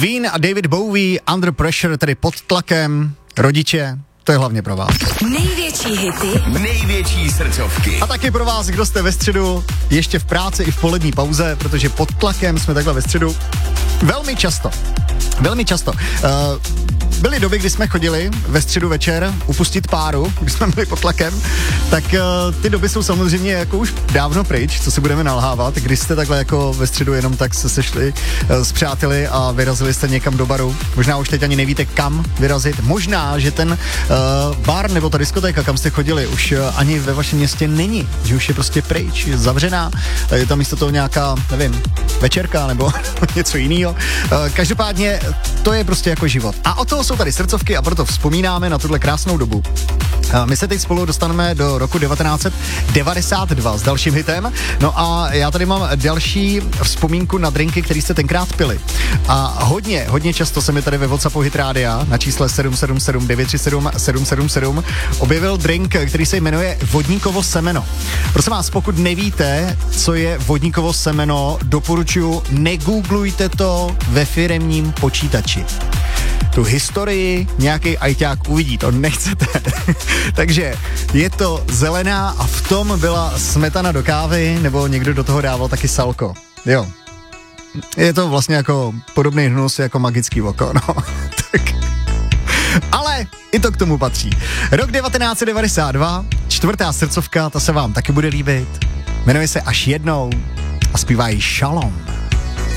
Queen a David Bowie, Under Pressure, tedy pod tlakem, rodiče, to je hlavně pro vás. Největší hity, největší srdcovky. A taky pro vás, kdo jste ve středu, ještě v práci i v polední pauze, protože pod tlakem jsme takhle ve středu velmi často. Byly doby, kdy jsme chodili ve středu večer upustit páru, když jsme byli pod tlakem, tak ty doby jsou samozřejmě jako už dávno pryč, co si budeme nalhávat, když jste takhle jako ve středu jenom tak se sešli s přáteli a vyrazili jste někam do baru. Možná už teď ani nevíte, kam vyrazit. Možná, že ten bar nebo ta diskotéka, kam jste chodili, už ani ve vašem městě není, že už je prostě pryč, je zavřená, je tam místo toho nějaká, nevím, večerka nebo něco jiného. Každopádně to je prostě jako život. A o toho jsou tady srdcovky a proto vzpomínáme na tuhle krásnou dobu. My se teď spolu dostaneme do roku 1992 s dalším hitem. No a já tady mám další vzpomínku na drinky, které jste tenkrát pili. A hodně často se mi tady ve WhatsAppu Hit Rádia na čísle 777 937 777 objevil drink, který se jmenuje vodníkovo semeno. Prosím vás, pokud nevíte, co je vodníkovo semeno, doporučuji, negooglujte to ve firemním počítači. Tu historii nějaký ajťák uvidí, to nechcete. Takže je to zelená a v tom byla smetana do kávy, nebo někdo do toho dával taky salko. Jo. Je to vlastně jako podobný hnus jako magický oko, no. Tak. Ale i to k tomu patří. Rok 1992, čtvrtá srdcovka, ta se vám taky bude líbit. Jmenuje se Až jednou a zpívá ji Shalom.